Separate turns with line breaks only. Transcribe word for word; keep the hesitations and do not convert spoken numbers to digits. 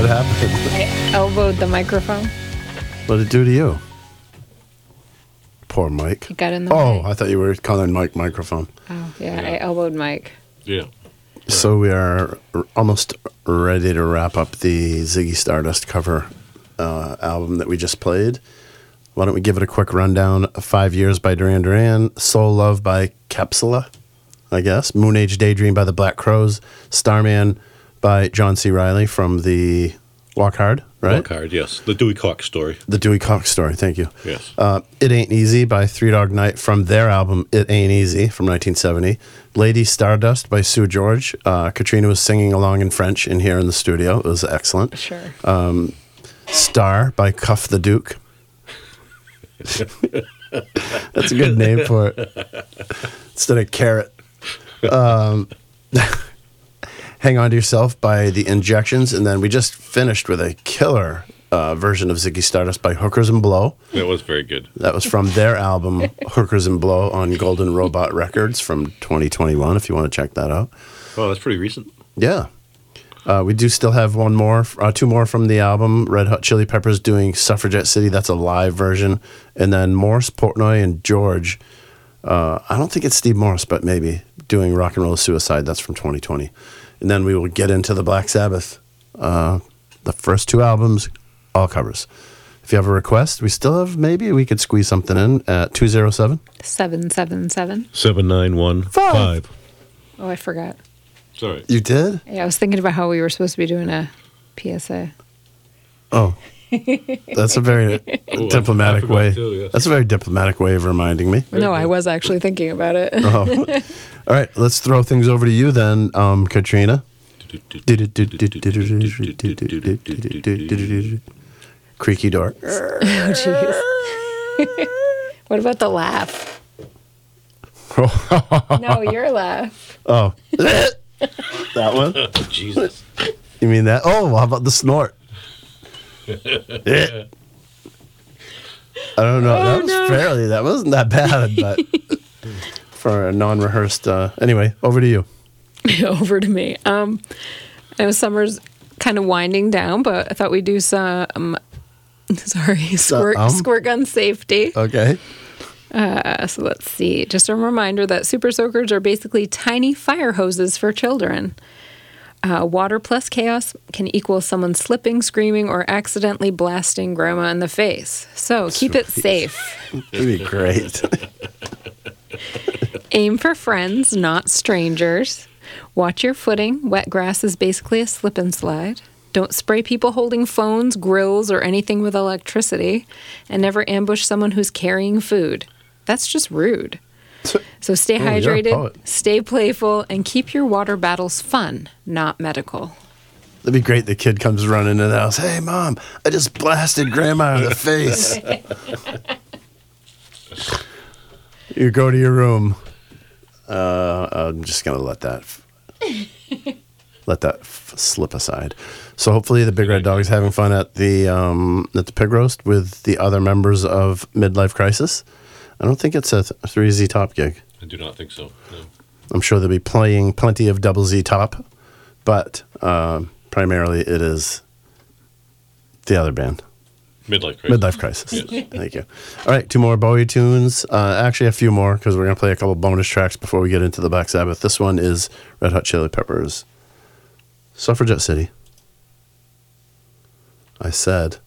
What happened?
I elbowed the microphone.
What did it do to you? Poor Mike.
It got in the
Oh,
way.
I thought you were calling Mike microphone.
Oh, yeah,
Yeah.
I elbowed Mike.
Yeah.
So we are r- almost ready to wrap up the Ziggy Stardust cover uh, album that we just played. Why don't we give it a quick rundown? Five Years by Duran Duran, Soul Love by Capsula, I guess. Moon Age Daydream by the Black Crowes, Starman by John C. Reilly from the Walk Hard, right?
Walk Hard, yes. The Dewey Cox story.
The Dewey Cox story, thank you.
Yes.
Uh, It Ain't Easy by Three Dog Night from their album It Ain't Easy from nineteen seventy. Lady Stardust by Sue George. Uh, Katrina was singing along in French in here in the studio. It was excellent.
Sure.
Um, Star by Cuff the Duke. That's a good name for it. Instead of Carrot. Um, Hang On to Yourself by The Injections. And then we just finished with a killer uh, version of Ziggy Stardust by Hookers and Blow.
It was very good.
That was from their album Hookers and Blow on Golden Robot Records from twenty twenty-one, if you want to check that out.
Oh, that's pretty recent.
Yeah. Uh, we do still have one more, uh, two more from the album. Red Hot Chili Peppers doing Suffragette City. That's a live version. And then Morris, Portnoy, and George. Uh, I don't think it's Steve Morris, but maybe doing Rock and Roll Suicide. That's from twenty twenty. And then we will get into the Black Sabbath. Uh, the first two albums, all covers. If you have a request, we still have, maybe we could squeeze something in at two oh seven.
seven seven seven.
seven nine one five.
Oh, I forgot.
Sorry.
You did?
Yeah, I was thinking about how we were supposed to be doing a P S A.
Oh. That's a very
Oh, I-
diplomatic
I forgot
way.
too, yes.
That's a very diplomatic way of reminding me.
No, I was actually thinking about it.
Oh. All right, let's throw things over to you then, um, Katrina. Creaky door.
Oh, jeez. What about the laugh? No, your laugh.
Oh. That one?
Jesus.
You mean that? Oh, how about the snort? I don't know. that was
no.
fairly, that wasn't that bad, but for a non-rehearsed, uh, anyway, over to you.
Over to me. Um, I know summer's kind of winding down, but I thought we'd do some, um, sorry, squirt,
um?
squirt gun safety.
Okay.
Uh, so let's see. Just a reminder that super soakers are basically tiny fire hoses for children. Uh, water plus chaos can equal someone slipping, screaming, or accidentally blasting grandma in the face. So keep it safe.
That'd be great.
Aim for friends, not strangers. Watch your footing. Wet grass is basically a slip and slide. Don't spray people holding phones, grills, or anything with electricity. And never ambush someone who's carrying food. That's just rude. So stay
Oh, you're a
hydrated,
poet.
stay playful, and keep your water battles fun, not medical.
That'd be great. The kid comes running in the house. Hey, Mom, I just blasted Grandma in the face. You go to your room. Uh, I'm just going to let that f- let that f- slip aside. So hopefully the Big Red Dog is having fun at the um, at the pig roast with the other members of Midlife Crisis. I don't think it's a th- three Z Top gig.
I do not think so. No.
I'm sure they'll be playing plenty of Double Z Top, but um, primarily it is the other band,
Midlife Crisis.
Midlife Crisis.
Yes.
Thank you. All right, two more Bowie tunes. Uh, actually, a few more because we're going to play a couple bonus tracks before we get into the Black Sabbath. This one is Red Hot Chili Peppers, Suffragette City. I said